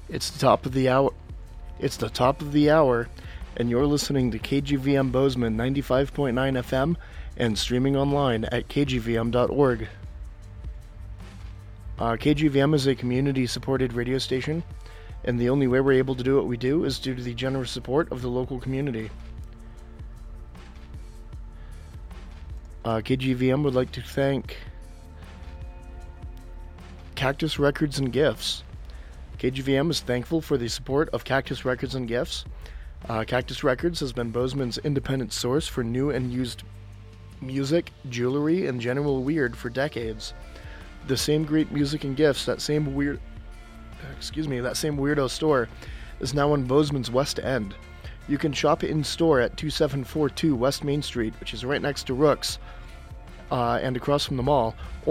It's the top of the hour. It's the top of the hour, and you're listening to KGVM Bozeman 95.9 FM and streaming online at kgvm.org. KGVM is a community-supported radio station, and the only way we're able to do what we do is due to the generous support of the local community. KGVM would like to thank Cactus Records and Gifts. KGVM is thankful for the support of Cactus Records and Gifts. Cactus Records has been Bozeman's independent source for new and used music, jewelry, and general weird for decades. The same great music and gifts, that same weirdo store is now on Bozeman's West End. You can shop in store at 2742 West Main Street, which is right next to Rook's and across from the mall,